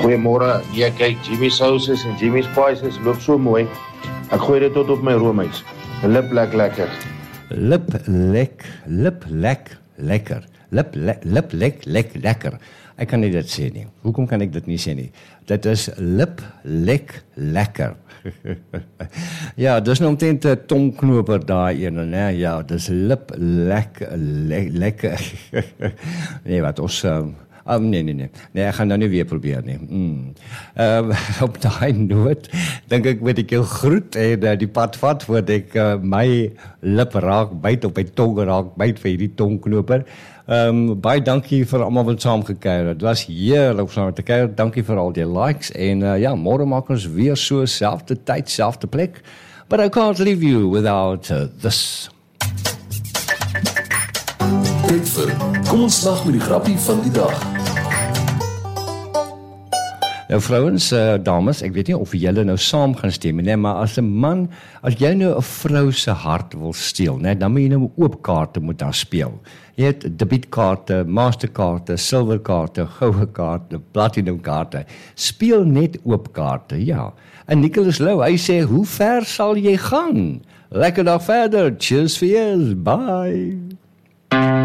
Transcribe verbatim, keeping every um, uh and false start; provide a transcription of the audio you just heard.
Goeiemôre, ja kyk, Jimmy Sauces en Jimmy Spices loop so mooi. Ek gooi dit tot op my roomys. Lip lek lekker. Lip lek, lip lek lekker. Lip lek, lip lek lek lekker. Ek kan nie dit sê nie. Hoekom kan ek dit nie sê nie? Dit is lip lek lekker. Ja, dis nou omtrent 'n tongknoper daai ene, né? Ja, dis lip lek le, lekker. Nee, wat ons um, um, nee nee nee. Nee, ek gaan nou nie weer probeer nie. Mm. Um, op daai noot dink ek moet ek jou groet en uh, die pad vat voordat ek uh, my lip raak byt op my tong raak byt vir hierdie tongknoper. Um, baie dankie vir almal wat saam gekuier het. Dit was heerlik om saam te kuier. Dankie vir al die likes en uh, ja, môre maak ons weer so selfde tyd, selfde plek. But I can't leave you without uh, this. Tyd vir kom ons slag met die grappie van die dag. Nou vrouens, uh, dames, ek weet nie of julle nou saam gaan stem nie, maar as 'n man, as jy nou 'n vrou se hart wil steel, né, dan moet jy nou oop kaarte moet daar speel. Jy het debietkaarte, masterkaarte, silverkaarte, goue kaarte, platinum kaarte. Speel net oop kaarte, ja. En Nicholas Lou, hy sê, hoe ver sal jy gaan? Lekker dag verder. Cheers vir jou. Bye.